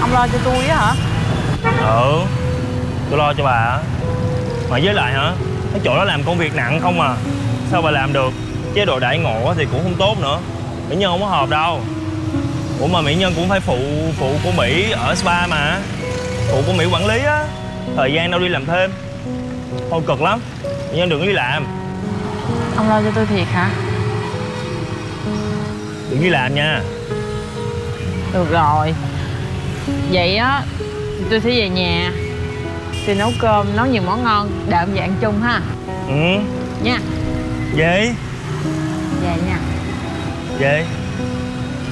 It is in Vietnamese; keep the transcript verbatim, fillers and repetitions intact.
Ông lo cho tôi á hả? Ừ, tôi lo cho bà á. Mà với lại hả, cái chỗ đó làm công việc nặng không à. Sao bà làm được? Chế độ đãi ngộ thì cũng không tốt nữa. Mỹ Nhân không có hợp đâu. Ủa mà Mỹ Nhân cũng phải phụ phụ của Mỹ ở spa mà. Phụ của Mỹ quản lý á. Thời gian đâu đi làm thêm. Thôi cực lắm. Mỹ Nhân đừng có đi làm. Ông lo cho tôi thiệt hả? Đừng đi làm nha. Được rồi. Vậy á, tôi sẽ về nhà. Tôi nấu cơm, nấu nhiều món ngon. Đợi ông về ăn chung ha. Ừ. Nha. Về. Về nha. Về.